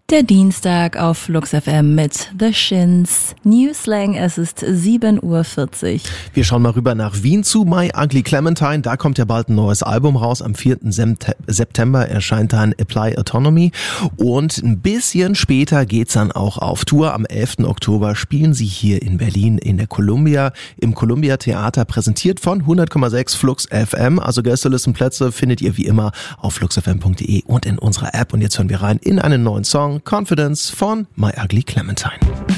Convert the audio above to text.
Der Dienstag auf Flux FM mit The Shins. New Slang, es ist 7:40 Uhr. Wir schauen mal rüber nach Wien zu My Ugly Clementine. Da kommt ja bald ein neues Album raus. Am 4. September erscheint dann Apply Autonomy. Und ein bisschen später geht's dann auch auf Tour. Am 11. Oktober spielen sie hier in Berlin in der Columbia, im Columbia Theater, präsentiert von 100,6 Flux FM. Also Gästelistenplätze findet ihr wie immer auf fluxfm.de und in unserer App. Und jetzt hören wir rein in einen neuen Song, Confidence von My Ugly Clementine.